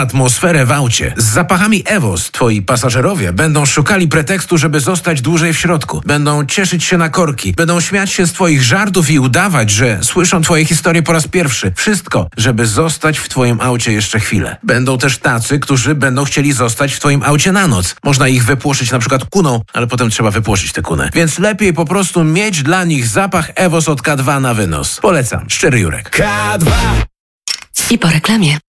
atmosferę w aucie. Z zapachami Evos twoi pasażerowie będą szukali pretekstu, żeby zostać dłużej w środku. Będą cieszyć się na korki. Będą śmiać się z twoich żartów i udawać, że słyszą twoje historie po raz pierwszy. Wszystko, żeby zostać w twoim aucie jeszcze chwilę. Będą też tacy, którzy będą chcieli zostać w twoim aucie na noc. Można ich wypłoszyć na przykład kuną, ale potem trzeba wypłoszyć tę kunę. Więc lepiej po prostu mieć dla nich zapach Evos od K2 na wynos. Polecam. Szczery Jurek. K2. I po reklamie.